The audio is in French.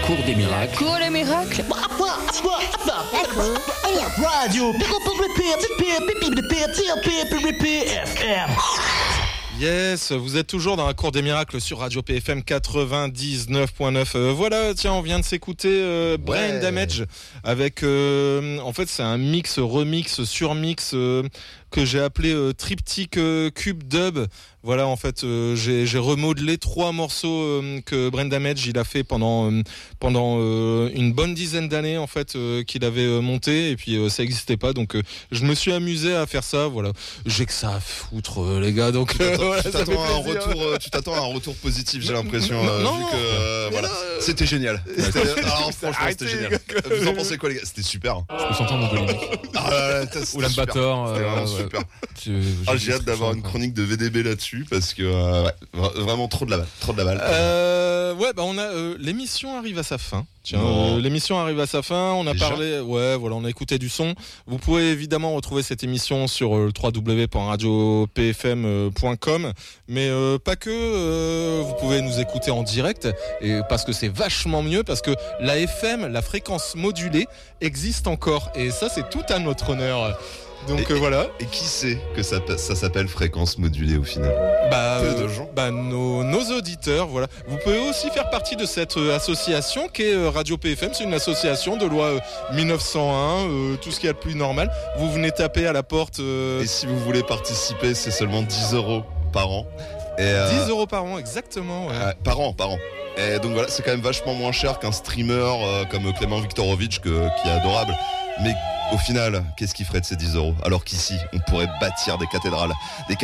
cour des miracles. Cours les miracles. Radio. Yes, vous êtes toujours dans la cour des miracles sur Radio PFM 99.9. Voilà, tiens, on vient de s'écouter Brain Damage avec, en fait, c'est un mix, remix, surmix que j'ai appelé Triptyque Cube Dub. Voilà, en fait, j'ai remodelé 3 morceaux que Brain Damage il a fait pendant une bonne dizaine d'années en fait qu'il avait monté et puis ça n'existait pas, donc je me suis amusé à faire ça. Voilà, j'ai que ça à foutre les gars, donc tu t'attends à un retour positif, j'ai l'impression, vu que voilà, c'était génial. Alors franchement, c'était génial. Vous en pensez quoi les gars? C'était super. Je me sens en montgomery. Ou Lambator. C'était vraiment super. J'ai hâte d'avoir une chronique de VDB là-dessus parce que vraiment trop de la balle. Ouais, bah on a l'émission arrive à sa fin. Tiens, l'émission arrive à sa fin. On a déjà parlé, on a écouté du son. Vous pouvez évidemment retrouver cette émission sur www.radiopfm.com, mais pas que. Vous pouvez nous écouter en direct, et parce que c'est vachement mieux, parce que la FM, la fréquence modulée, existe encore, et ça c'est tout à notre honneur. Donc voilà. Et qui sait que ça s'appelle fréquence modulée au final? Peu de gens. Nos auditeurs, voilà. Vous pouvez aussi faire partie de cette association qui est Radio PFM. C'est une association de loi 1901, tout ce qu'il y a de plus normal. Vous venez taper à la porte. Et si vous voulez participer, c'est seulement 10 € par an. 10 € par an, exactement. Ouais. Par an. Et donc voilà, c'est quand même vachement moins cher qu'un streamer comme Clément Viktorovitch qui est adorable. Mais au final, qu'est-ce qu'il ferait de ces 10 €? Alors qu'ici, on pourrait bâtir des cathédrales.